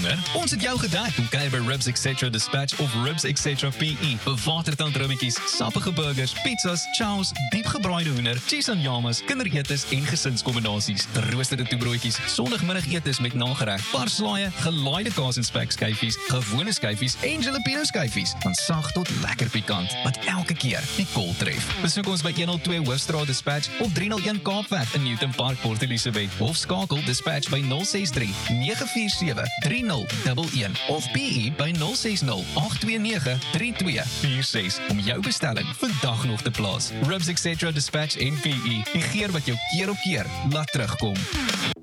honger? Ons het jou gedek. Kom kuier by Ribs Etc. Dispatch of Ribs Etc. PE. Bewatertand ribbetjies, sappige burgers, pizzas, chows, diepgebraaide hoender, cheese en yamas, kinderetes en gesinskombinasies, geroosterde toebroodjies, sondagmiddagetes met nagereg, varslaaie, gelaaide kaas en spekskyfies, gewone skyfies en jalapeno skyfies, van sag tot lekker pikant, wat elke keer die kol tref. Besoek ons by 102 Hoofstraat Dispatch of 301 Kaapweg in Newton Park, Port Elizabeth, of skakel Dispatch by 063 947 3011 of PE by 060 829 3246 om jou bestelling vandag nog te plaas. Ribs Etc. Dispatch en PE, die geur wat jou keer op keer laat terugkom.